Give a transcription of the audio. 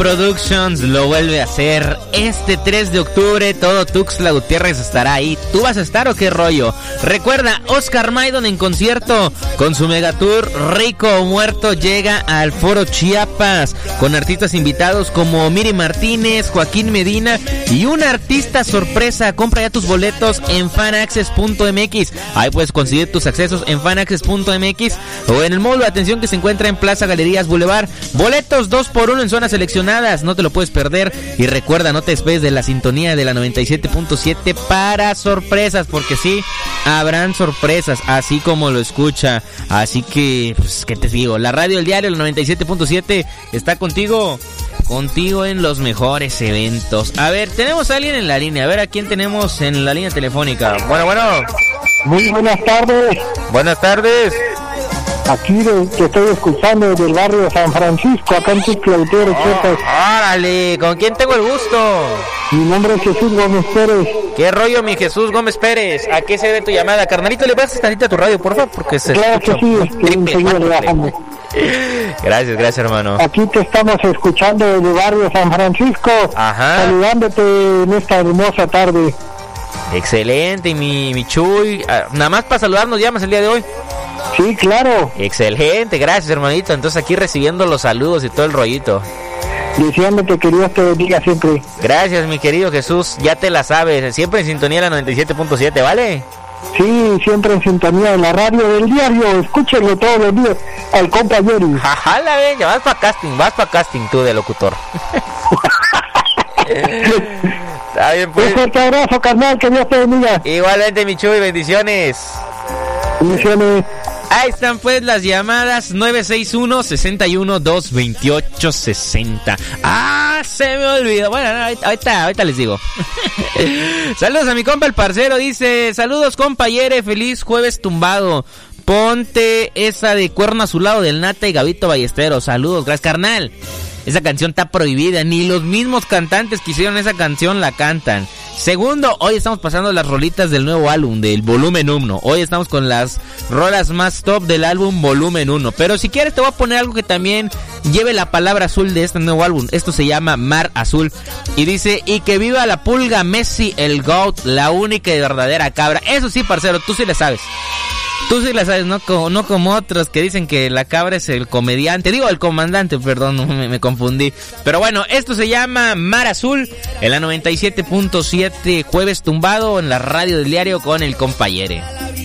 Productions lo vuelve a hacer este 3 de octubre. Todo Tuxtla Gutiérrez estará ahí. ¿Tú vas a estar o qué rollo? Recuerda, Oscar Maidon en concierto con su megatour Rico o Muerto llega al Foro Chiapas con artistas invitados como Miri Martínez, Joaquín Medina y un artista sorpresa. Compra ya tus boletos en fanaccess.mx. Ahí puedes conseguir tus accesos en fanaccess.mx o en el módulo de atención que se encuentra en Plaza Galerías Boulevard. Boletos 2x1 en zonas seleccionadas, no te lo puedes perder. Y recuerda, no te despegues de la sintonía de la 97.7 para sorpresas, porque sí, habrán sorpresas, así como lo escucha. Así que, pues, ¿qué te digo? La radio del diario, la 97.7, está contigo en los mejores eventos. A ver, tenemos a alguien en la línea. A ver, ¿a quién tenemos en la línea telefónica? Bueno. Muy buenas tardes. Buenas tardes. Aquí te estoy escuchando del barrio San Francisco, acá en Tuxtla Gutiérrez, Chiapas. ¡Órale! ¿Con quién tengo el gusto? Mi nombre es Jesús Gómez Pérez. ¿Qué rollo, mi Jesús Gómez Pérez? ¿A qué se debe tu llamada? Carnalito, ¿le pasas tantito a tu radio, por favor? Porque se claro que sí, enseguida le bajamos. Gracias, hermano. Aquí te estamos escuchando del barrio San Francisco. Ajá. Saludándote en esta hermosa tarde. Excelente, mi Chuy. Nada más para saludarnos llamas el día de hoy. Sí, claro. Excelente, gracias, hermanito. Entonces aquí recibiendo los saludos y todo el rollito. Diciéndote que Dios te bendiga siempre. Gracias, mi querido Jesús. Ya te la sabes. Siempre en sintonía la 97.7, ¿vale? Sí, siempre en sintonía en la radio del diario. Escúchenlo todos los días al compa Yeri. Jajala, venga, vas para casting tú de locutor. Está bien, pues. Un fuerte abrazo, carnal, que Dios te bendiga. Igualmente, mi Chuy, bendiciones. Bendiciones. Ahí están pues las llamadas 961-61-228-60. Se me olvidó. Bueno, ahorita les digo. Saludos a mi compa el parcero, dice: saludos compa Yere, feliz jueves tumbado. Ponte esa de Cuerno Azulado del Nata y Gabito Ballesteros. Saludos, gracias, carnal. Esa canción está prohibida, ni los mismos cantantes que hicieron esa canción la cantan. Segundo, hoy estamos pasando las rolitas del nuevo álbum, del volumen 1. Hoy estamos con las rolas más top del álbum volumen 1. Pero si quieres te voy a poner algo que también lleve la palabra azul de este nuevo álbum. Esto se llama Mar Azul. Y dice: y que viva la pulga, Messi, el GOAT, la única y verdadera cabra. Eso sí, parcero, tú sí le sabes. Tú sí la sabes, no como otros que dicen que la cabra es el comediante. Digo, el comandante, perdón, me confundí. Pero bueno, esto se llama Mar Azul en la 97.7, jueves tumbado en la radio del diario con el compa Yere.